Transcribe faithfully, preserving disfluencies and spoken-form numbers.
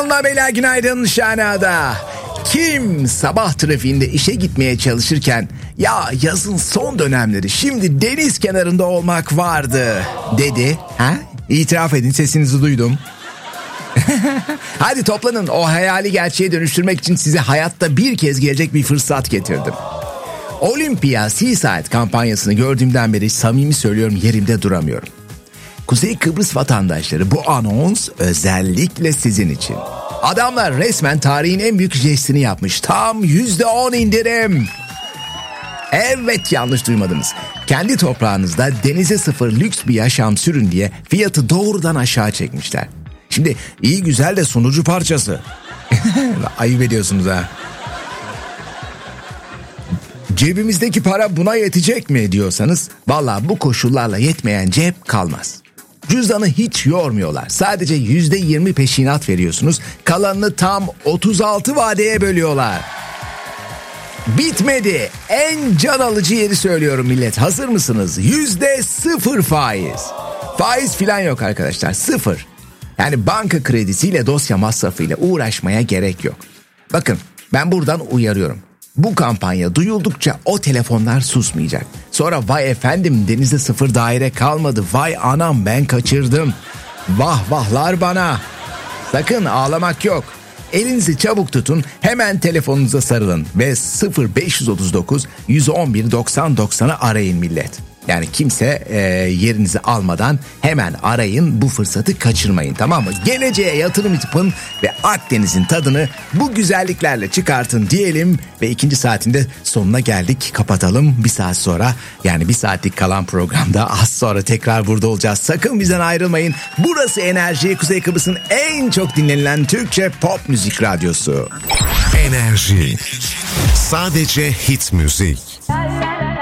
Hanımlar beyler günaydın Şahana'da. Kim sabah trafiğinde işe gitmeye çalışırken ya yazın son dönemleri şimdi deniz kenarında olmak vardı dedi? Ha? İtiraf edin, sesinizi duydum. Hadi toplanın, o hayali gerçeğe dönüştürmek için size hayatta bir kez gelecek bir fırsat getirdim. Olympia Seaside kampanyasını gördüğümden beri samimi söylüyorum yerimde duramıyorum. Kuzey Kıbrıs vatandaşları, bu anons özellikle sizin için. Adamlar resmen tarihin en büyük jestini yapmış. Tam yüzde on indirim. Evet, yanlış duymadınız. Kendi toprağınızda denize sıfır lüks bir yaşam sürün diye fiyatı doğrudan aşağı çekmişler. Şimdi iyi güzel de sunucu parçası. Ayıp ediyorsunuz ha. Cebimizdeki para buna yetecek mi diyorsanız, vallahi bu koşullarla yetmeyen cep kalmaz. Cüzdanı hiç yormuyorlar. Sadece yüzde yirmi peşinat veriyorsunuz. Kalanını tam otuz altı vadeye bölüyorlar. Bitmedi. En can alıcı yeri söylüyorum millet. Hazır mısınız? Yüzde sıfır faiz. Faiz filan yok arkadaşlar. Sıfır. Yani banka kredisiyle, dosya masrafıyla uğraşmaya gerek yok. Bakın, ben buradan uyarıyorum. Bu kampanya duyuldukça o telefonlar susmayacak. Sonra vay efendim denize sıfır daire kalmadı. Vay anam ben kaçırdım. Vah vahlar bana. Sakın ağlamak yok. Elinizi çabuk tutun, hemen telefonunuza sarılın ve sıfır beş otuz dokuz yüz on bir doksan doksanı arayın millet. Yani kimse e, yerinizi almadan hemen arayın, bu fırsatı kaçırmayın, tamam mı? Geleceğe yatırım yapın ve Akdeniz'in tadını bu güzelliklerle çıkartın diyelim ve ikinci saatinde sonuna geldik, kapatalım. Bir saat sonra, yani bir saatlik kalan programda az sonra tekrar burada olacağız. Sakın bizden ayrılmayın. Burası Enerji, Kuzey Kıbrıs'ın en çok dinlenilen Türkçe pop müzik radyosu. Enerji. Sadece hit müzik.